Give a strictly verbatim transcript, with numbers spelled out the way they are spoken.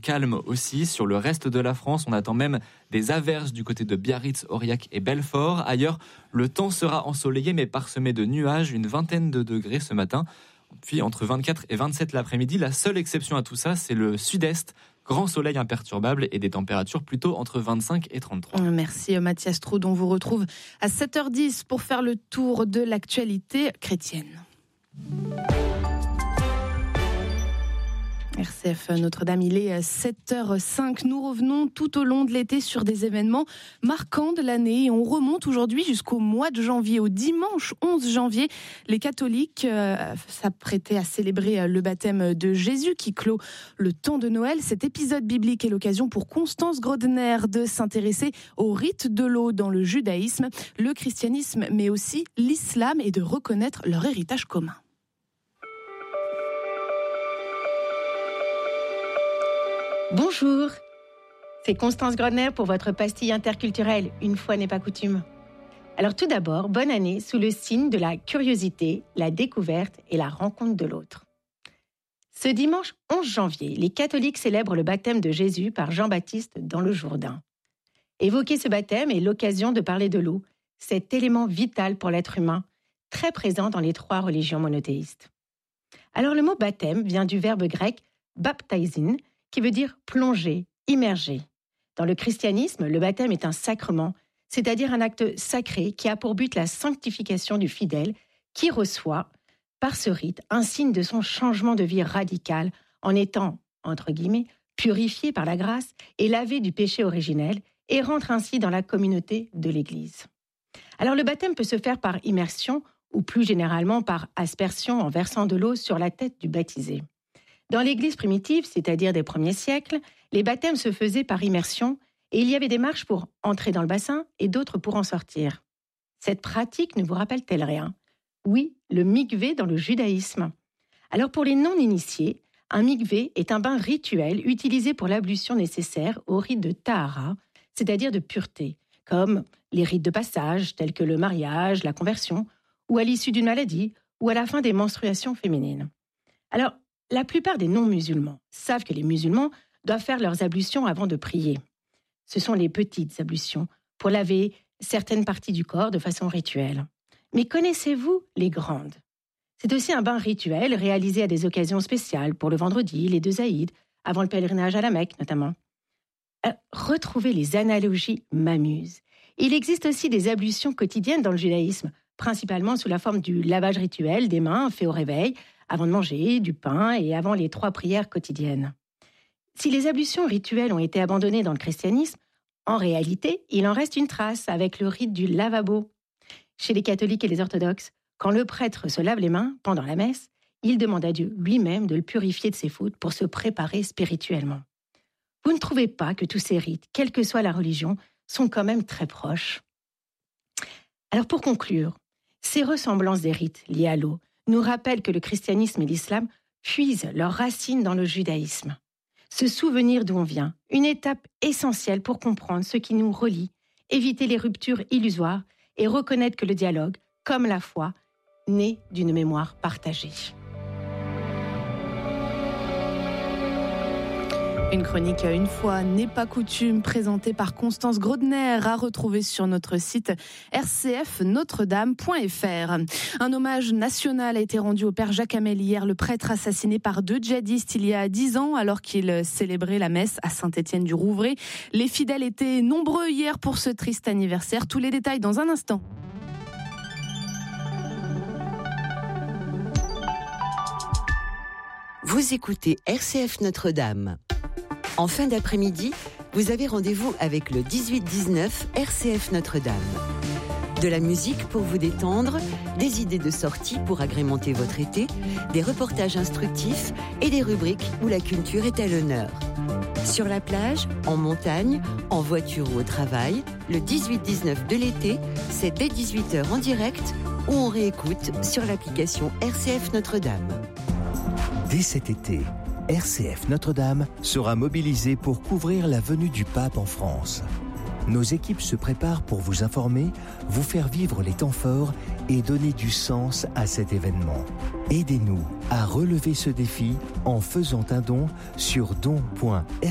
calme aussi. Sur le reste de la France, on attend même des averses du côté de Biarritz, Aurillac et Belfort. Ailleurs, le temps sera ensoleillé mais parsemé de nuages, une vingtaine de degrés ce matin. Puis entre vingt-quatre et vingt-sept l'après-midi, la seule exception à tout ça, c'est le sud-est. Grand soleil imperturbable et des températures plutôt entre vingt-cinq et trente-trois. Merci Mathias Troud. On vous retrouve à sept heures dix pour faire le tour de l'actualité chrétienne. R C F Notre-Dame, il est sept heures cinq. Nous revenons tout au long de l'été sur des événements marquants de l'année et on remonte aujourd'hui jusqu'au mois de janvier, au dimanche onze janvier. Les catholiques euh, s'apprêtaient à célébrer le baptême de Jésus qui clôt le temps de Noël. Cet épisode biblique est l'occasion pour Constance Grodner de s'intéresser au rite de l'eau dans le judaïsme, le christianisme, mais aussi l'islam et de reconnaître leur héritage commun. Bonjour, c'est Constance Grodner pour votre pastille interculturelle, une fois n'est pas coutume. Alors tout d'abord, bonne année sous le signe de la curiosité, la découverte et la rencontre de l'autre. Ce dimanche onze janvier, les catholiques célèbrent le baptême de Jésus par Jean-Baptiste dans le Jourdain. Évoquer ce baptême est l'occasion de parler de l'eau, cet élément vital pour l'être humain, très présent dans les trois religions monothéistes. Alors le mot baptême vient du verbe grec baptaisin, qui veut dire plonger, immerger. Dans le christianisme, le baptême est un sacrement, c'est-à-dire un acte sacré qui a pour but la sanctification du fidèle qui reçoit, par ce rite, un signe de son changement de vie radical en étant, entre guillemets, purifié par la grâce et lavé du péché originel et rentre ainsi dans la communauté de l'Église. Alors le baptême peut se faire par immersion ou plus généralement par aspersion en versant de l'eau sur la tête du baptisé. Dans l'Église primitive, c'est-à-dire des premiers siècles, les baptêmes se faisaient par immersion et il y avait des marches pour entrer dans le bassin et d'autres pour en sortir. Cette pratique ne vous rappelle-t-elle rien ? Oui, le mikvé dans le judaïsme. Alors pour les non-initiés, un mikvé est un bain rituel utilisé pour l'ablution nécessaire au rite de tahara, c'est-à-dire de pureté, comme les rites de passage tels que le mariage, la conversion, ou à l'issue d'une maladie, ou à la fin des menstruations féminines. Alors, la plupart des non-musulmans savent que les musulmans doivent faire leurs ablutions avant de prier. Ce sont les petites ablutions pour laver certaines parties du corps de façon rituelle. Mais connaissez-vous les grandes ? C'est aussi un bain rituel réalisé à des occasions spéciales pour le vendredi, les deux Aïd, avant le pèlerinage à la Mecque notamment. Euh, retrouvez les analogies m'amusent. Il existe aussi des ablutions quotidiennes dans le judaïsme, principalement sous la forme du lavage rituel des mains fait au réveil, avant de manger, du pain et avant les trois prières quotidiennes. Si les ablutions rituelles ont été abandonnées dans le christianisme, en réalité, il en reste une trace avec le rite du lavabo. Chez les catholiques et les orthodoxes, quand le prêtre se lave les mains pendant la messe, il demande à Dieu lui-même de le purifier de ses fautes pour se préparer spirituellement. Vous ne trouvez pas que tous ces rites, quelle que soit la religion, sont quand même très proches ? Alors pour conclure, ces ressemblances des rites liés à l'eau nous rappellent que le christianisme et l'islam puisent leurs racines dans le judaïsme. Se souvenir d'où on vient, une étape essentielle pour comprendre ce qui nous relie, éviter les ruptures illusoires et reconnaître que le dialogue, comme la foi, naît d'une mémoire partagée. Une chronique une fois n'est pas coutume, présentée par Constance Grodner, à retrouver sur notre site r c f notre dame point f r. Un hommage national a été rendu au père Jacques Hamel hier, le prêtre assassiné par deux djihadistes il y a dix ans alors qu'il célébrait la messe à Saint-Étienne-du-Rouvray. Les fidèles étaient nombreux hier pour ce triste anniversaire. Tous les détails dans un instant. Vous écoutez R C F Notre-Dame. En fin d'après-midi, vous avez rendez-vous avec le dix-huit dix-neuf R C F Notre-Dame. De la musique pour vous détendre, des idées de sortie pour agrémenter votre été, des reportages instructifs et des rubriques où la culture est à l'honneur. Sur la plage, en montagne, en voiture ou au travail, le dix-huit dix-neuf de l'été, c'est dès dix-huit heures en direct ou on réécoute sur l'application R C F Notre-Dame. Dès cet été, R C F Notre-Dame sera mobilisée pour couvrir la venue du pape en France. Nos équipes se préparent pour vous informer, vous faire vivre les temps forts et donner du sens à cet événement. Aidez-nous à relever ce défi en faisant un don sur don point r